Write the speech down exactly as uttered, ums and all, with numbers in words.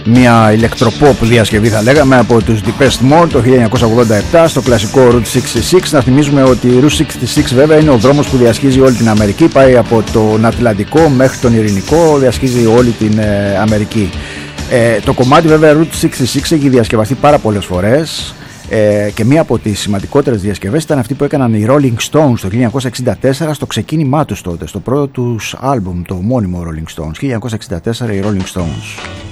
μια ηλεκτροπόπ διασκευή θα λέγαμε από τους Depeche Mode το χίλια εννιακόσια ογδόντα επτά στο κλασικό Route εξήντα έξι. Να θυμίζουμε ότι η Route εξήντα έξι βέβαια είναι ο δρόμος που διασχίζει όλη την Αμερική, πάει από τον Ατλαντικό μέχρι τον Ειρηνικό, διασχίζει όλη την ε, Αμερική. Ε, το κομμάτι βέβαια Route εξήντα έξι έχει διασκευαστεί πάρα πολλές φορές ε, και μία από τις σημαντικότερες διασκευές ήταν αυτή που έκαναν οι Rolling Stones το χίλια εννιακόσια εξήντα τέσσερα στο ξεκίνημά τους τότε, στο πρώτο τους άλμπουμ, το μόνιμο Rolling Stones, χίλια εννιακόσια εξήντα τέσσερα οι Rolling Stones.